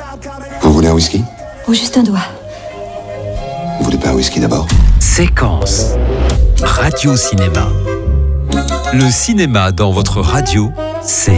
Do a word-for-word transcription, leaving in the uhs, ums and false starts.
Vous voulez un whisky? Ou juste un doigt. Vous voulez pas un whisky d'abord? Séquence Radio Cinéma. Le cinéma dans votre radio, c'est